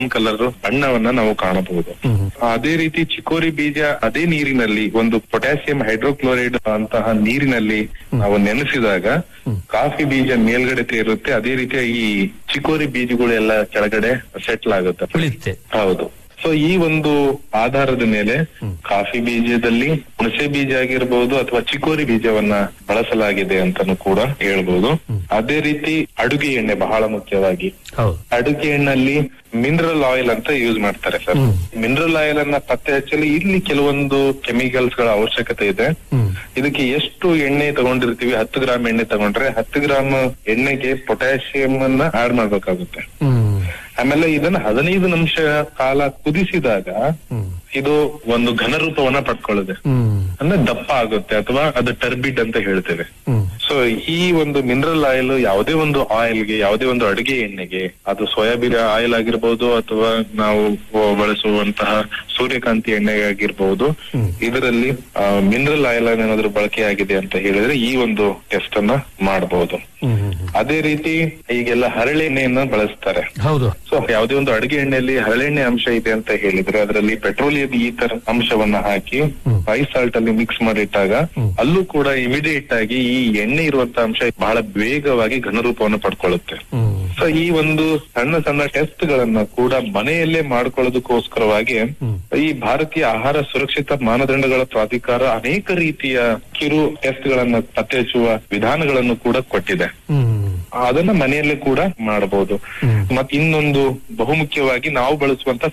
Colour ಬಣ್ಣವನ್ನ ನಾವು ಕಾಣಬಹುದು. ಅದೇ ರೀತಿ ಚಿಕೋರಿ ಬೀಜ ಅದೇ ನೀರಿನಲ್ಲಿ ಒಂದು ಪೊಟ್ಯಾಸಿಯಂ ಹೈಡ್ರೋಕ್ಲೋರೈಡ್ ಅಂತಹ ನೀರಿನಲ್ಲಿ ನಾವು ನೆನೆಸಿದಾಗ ಕಾಫಿ ಬೀಜ ಮೇಲ್ಗಡೆ ತೇರುತ್ತೆ, ಅದೇ ರೀತಿ ಈ ಚಿಕೋರಿ ಬೀಜಗಳೆಲ್ಲ ಕೆಳಗಡೆ ಸೆಟ್ಲ್ ಆಗುತ್ತೆ. ಹೌದು. ಸೊ ಈ ಒಂದು ಆಧಾರದ ಮೇಲೆ ಕಾಫಿ ಬೀಜದಲ್ಲಿ ಹುಣಸೆ ಬೀಜ ಆಗಿರ್ಬೋದು ಅಥವಾ ಚಿಕೋರಿ ಬೀಜವನ್ನ ಬಳಸಲಾಗಿದೆ ಅಂತಾನು ಕೂಡ ಹೇಳ್ಬೋದು. ಅದೇ ರೀತಿ ಅಡುಗೆ ಎಣ್ಣೆ ಬಹಳ ಮುಖ್ಯವಾಗಿ ಅಡುಗೆ ಎಣ್ಣೆಯಲ್ಲಿ ಮಿನರಲ್ ಆಯಿಲ್ ಅಂತ ಯೂಸ್ ಮಾಡ್ತಾರೆ ಸರ್. ಮಿನರಲ್ ಆಯಿಲ್ ಅನ್ನ ಪತ್ತೆ ಹಚ್ಚಲು ಇಲ್ಲಿ ಕೆಲವೊಂದು ಕೆಮಿಕಲ್ಸ್ ಗಳ ಅವಶ್ಯಕತೆ ಇದೆ. ಇದಕ್ಕೆ ಎಷ್ಟು ಎಣ್ಣೆ ತಗೊಂಡಿರ್ತೀವಿ, 10 ಗ್ರಾಮ್ ಎಣ್ಣೆ ತಗೊಂಡ್ರೆ 10 ಗ್ರಾಮ್ ಎಣ್ಣೆಗೆ ಪೊಟ್ಯಾಸಿಯಂ ಅನ್ನ ಆಡ್ ಮಾಡ್ಬೇಕಾಗುತ್ತೆ. ಆಮೇಲೆ ಇದನ್ನ 15 ನಿಮಿಷ ಕಾಲ ಕುದಿಸಿದಾಗ ಇದು ಒಂದು ಘನ ರೂಪವನ್ನ ಪಡ್ಕೊಳ್ಳುತ್ತೆ, ಅಂದ್ರೆ ದಪ್ಪ ಆಗುತ್ತೆ ಅಥವಾ ಅದು ಟರ್ಬಿಡ್ ಅಂತ ಹೇಳ್ತೇವೆ. ಸೊ ಈ ಒಂದು ಮಿನರಲ್ ಆಯಿಲ್ ಯಾವುದೇ ಒಂದು ಆಯಿಲ್ಗೆ, ಯಾವುದೇ ಒಂದು ಅಡುಗೆ ಎಣ್ಣೆಗೆ, ಅದು ಸೋಯಾಬೀನ್ ಆಯಿಲ್ ಆಗಿರ್ಬೋದು ಅಥವಾ ನಾವು ಬಳಸುವಂತಹ ಸೂರ್ಯಕಾಂತಿ ಎಣ್ಣೆ ಆಗಿರ್ಬೋದು, ಇದರಲ್ಲಿ ಮಿನರಲ್ ಆಯಿಲ್ ಏನಾದ್ರೂ ಬಳಕೆ ಆಗಿದೆ ಅಂತ ಹೇಳಿದ್ರೆ ಈ ಒಂದು ಟೆಸ್ಟ್ ಅನ್ನ ಮಾಡಬಹುದು. ಅದೇ ರೀತಿ ಈಗೆಲ್ಲ ಹರಳೆಣ್ಣೆಯನ್ನ ಬಳಸ್ತಾರೆ. ಸೊ ಯಾವುದೇ ಒಂದು ಅಡುಗೆ ಎಣ್ಣೆಯಲ್ಲಿ ಹರಳೆಣ್ಣೆ ಅಂಶ ಇದೆ ಅಂತ ಹೇಳಿದ್ರೆ ಅದರಲ್ಲಿ ಪೆಟ್ರೋಲಿಯಂ ಈಥರ್ ಅಂಶವನ್ನ ಹಾಕಿ ಐಸ್ ಸಾಲ್ಟ್ ಅಲ್ಲಿ ಮಿಕ್ಸ್ ಮಾಡಿಟ್ಟಾಗ ಅಲ್ಲೂ ಕೂಡ ಇಮಿಡಿಯೇಟ್ ಆಗಿ ಈ ಎಣ್ಣೆ ಇರುವಂತ ಅಂಶ ಬಹಳ ವೇಗವಾಗಿ ಘನರೂಪವನ್ನು ಪಡ್ಕೊಳ್ಳುತ್ತೆ. ಸೊ ಈ ಒಂದು ಸಣ್ಣ ಸಣ್ಣ ಟೆಸ್ಟ್ ಗಳನ್ನ ಕೂಡ ಮನೆಯಲ್ಲೇ ಮಾಡ್ಕೊಳ್ಳೋದಕ್ಕೋಸ್ಕರವಾಗಿ ಈ ಭಾರತೀಯ ಆಹಾರ ಸುರಕ್ಷಿತ ಮಾನದಂಡಗಳ ಪ್ರಾಧಿಕಾರ ಅನೇಕ ರೀತಿಯ ಕಿರು ಟೆಸ್ಟ್ ಗಳನ್ನ ಪತ್ತೆ ಹಚ್ಚುವ ವಿಧಾನಗಳನ್ನು ಕೂಡ ಕೊಟ್ಟಿದೆ. ಅದನ್ನ ಮನೆಯಲ್ಲೇ ಕೂಡ ಮಾಡಬಹುದು. ಮತ್ ಇನ್ನೊಂದು ಬಹುಮುಖ್ಯವಾಗಿ ನಾವು ಬಳಸುವಂತ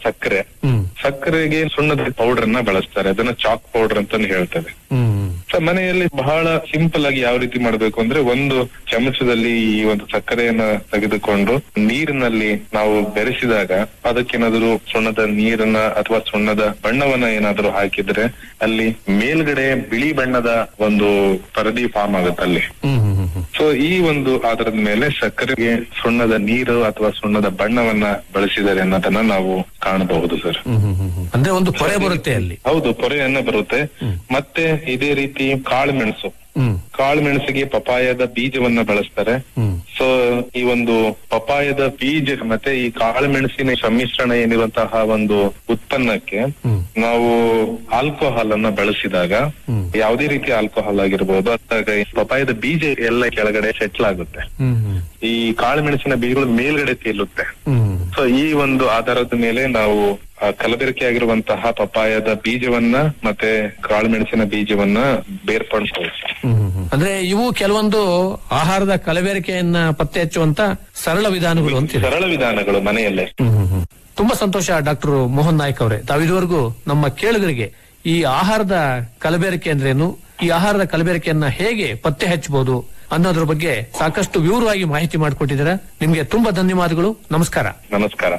ಸಕ್ಕರೆಗೆ ಸುಣ್ಣದ ಪೌಡರ್ ಅನ್ನ ಬಳಸ್ತಾರೆ, ಅದನ್ನ ಚಾಕ್ ಪೌಡರ್ ಅಂತ ಹೇಳ್ತೇವೆ. ಸೊ ಮನೆಯಲ್ಲಿ ಬಹಳ ಸಿಂಪಲ್ ಆಗಿ ಯಾವ ರೀತಿ ಮಾಡ್ಬೇಕು ಅಂದ್ರೆ, ಒಂದು ಚಮಚದಲ್ಲಿ ಈ ಒಂದು ಸಕ್ಕರೆಯನ್ನ ತೆಗೆದುಕೊಂಡು ನೀರಿನಲ್ಲಿ ನಾವು ಬೆರೆಸಿದಾಗ ಅದಕ್ಕೇನಾದ್ರೂ ಸುಣ್ಣದ ನೀರನ್ನ ಅಥವಾ ಸುಣ್ಣದ ಬಣ್ಣವನ್ನ ಏನಾದ್ರೂ ಹಾಕಿದ್ರೆ ಅಲ್ಲಿ ಮೇಲ್ಗಡೆ ಬಿಳಿ ಬಣ್ಣದ ಒಂದು ಪರದಿ ಫಾರ್ಮ್ ಆಗುತ್ತೆ ಅಲ್ಲಿ. ಸೊ ಈ ಒಂದು ಆಧಾರದ ಮೇಲೆ ಸಕ್ಕರೆಗೆ ಸುಣ್ಣದ ನೀರು ಅಥವಾ ಸುಣ್ಣದ ಬಣ್ಣವನ್ನ ಬಳಸಿದ್ದಾರೆ ಅನ್ನೋದನ್ನ ನಾವು ಕಾಣಬಹುದು ಸರ್. ಅಂದ್ರೆ ಒಂದು ಪೊರೆ ಬರುತ್ತೆ ಅಲ್ಲಿ. ಹೌದು, ಪೊರೆಯನ್ನ ಬರುತ್ತೆ. ಮತ್ತೆ ಇದೇ ರೀತಿ ಕಾಳುಮೆಣಸು, ಕಾಳುಮೆಣಸಿಗೆ ಪಪಾಯದ ಬೀಜವನ್ನ ಬಳಸ್ತಾರೆ. ಸೊ ಈ ಒಂದು ಪಪಾಯದ ಬೀಜ ಮತ್ತೆ ಈ ಕಾಳುಮೆಣಸಿನ ಸಮ್ಮಿಶ್ರಣ ಏನಿರುವಂತಹ ಒಂದು ಉತ್ಪನ್ನಕ್ಕೆ ನಾವು ಆಲ್ಕೋಹಾಲ್ ಅನ್ನ ಬಳಸಿದಾಗ, ಯಾವುದೇ ರೀತಿಯ ಆಲ್ಕೋಹಾಲ್ ಆಗಿರ್ಬೋದು, ಅದಾಗ ಪಪಾಯದ ಬೀಜ ಎಲ್ಲ ಕೆಳಗಡೆ ಸೆಟ್ಲ್ ಆಗುತ್ತೆ, ಈ ಕಾಳುಮೆಣಸಿನ ಬೀಜಗಳು ಮೇಲ್ಗಡೆ ತೇಲುತ್ತೆ. ಸೊ ಈ ಒಂದು ಆಧಾರದ ಮೇಲೆ ನಾವು ಕಲಬೆರಕೆ ಆಗಿರುವಂತಹ ಪಪಾಯದ ಬೀಜವನ್ನ ಮತ್ತೆ ಕಾಳುಮೆಣಸಿನ ಬೀಜವನ್ನ ಬೇರ್ಪಡಿಸಬಹುದು. ಅಂದ್ರೆ ಇವು ಕೆಲವೊಂದು ಆಹಾರದ ಕಲಬೆರಕೆಯನ್ನ ಪತ್ತೆ ಹಚ್ಚುವಂತ ಸರಳ ವಿಧಾನಗಳು ಅಂತ. ಸರಳ ವಿಧಾನಗಳು ಮನೆಯಲ್ಲೇ. ತುಂಬಾ ಸಂತೋಷ ಡಾಕ್ಟರ್ ಮೋಹನ್ ನಾಯ್ಕ್ ಅವರೇ. ತಾವಿದುವರೆಗೂ ನಮ್ಮ ಕೇಳುಗರಿಗೆ ಈ ಆಹಾರದ ಕಲಬೆರಕೆ ಅಂದ್ರೇನು, ಈ ಆಹಾರದ ಕಲಬೆರಕೆಯನ್ನ ಹೇಗೆ ಪತ್ತೆ ಹಚ್ಚಬಹುದು ಅನ್ನೋದ್ರ ಬಗ್ಗೆ ಸಾಕಷ್ಟು ವಿವರವಾಗಿ ಮಾಹಿತಿ ಮಾಡಿಕೊಟ್ಟಿದ್ದೀರಾ. ನಿಮ್ಗೆ ತುಂಬಾ ಧನ್ಯವಾದಗಳು. ನಮಸ್ಕಾರ. ನಮಸ್ಕಾರ.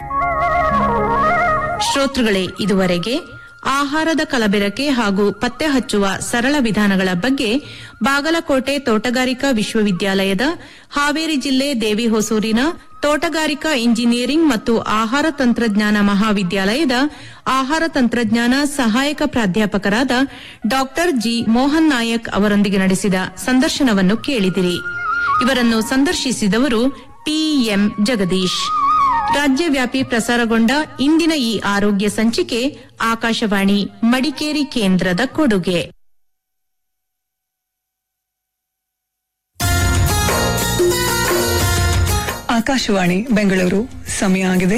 ಶ್ರೋತೃಗಳೇ, ಇದುವರೆಗೆ ಆಹಾರದ ಕಲಬೆರಕೆ ಹಾಗೂ ಪತ್ತೆ ಹಚ್ಚುವ ಸರಳ ವಿಧಾನಗಳ ಬಗ್ಗೆ ಬಾಗಲಕೋಟೆ ತೋಟಗಾರಿಕಾ ವಿಶ್ವವಿದ್ಯಾಲಯದ ಹಾವೇರಿ ಜಿಲ್ಲೆ ದೇವಿಹೊಸೂರಿನ ತೋಟಗಾರಿಕಾ ಇಂಜಿನಿಯರಿಂಗ್ ಮತ್ತು ಆಹಾರ ತಂತ್ರಜ್ಞಾನ ಮಹಾವಿದ್ಯಾಲಯದ ಆಹಾರ ತಂತ್ರಜ್ಞಾನ ಸಹಾಯಕ ಪ್ರಾಧ್ಯಾಪಕರಾದ ಡಾ ಜಿ ಮೋಹನ್ ನಾಯಕ್ ಅವರೊಂದಿಗೆ ನಡೆಸಿದ ಸಂದರ್ಶನವನ್ನು ಕೇಳಿದಿರಿ. ಇವರನ್ನು ಸಂದರ್ಶಿಸಿದವರು ಪಿಎಂ ಜಗದೀಶ್. ರಾಜ್ಯವ್ಯಾಪಿ ಪ್ರಸಾರಗೊಂಡ ಇಂದಿನ ಈ ಆರೋಗ್ಯ ಸಂಚಿಕೆ ಆಕಾಶವಾಣಿ ಮಡಿಕೇರಿ ಕೇಂದ್ರದ ಕೊಡುಗೆ. ಆಕಾಶವಾಣಿ ಬೆಂಗಳೂರು. ಸಮಯ ಆಗಿದೆ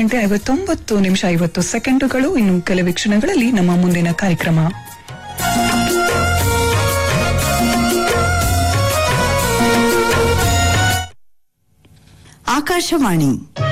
12:59:50. ಇನ್ನು ಕೆಲವೇ ಕ್ಷಣಗಳಲ್ಲಿ ನಮ್ಮ ಮುಂದಿನ ಕಾರ್ಯಕ್ರಮ. ಆಕಾಶವಾಣಿ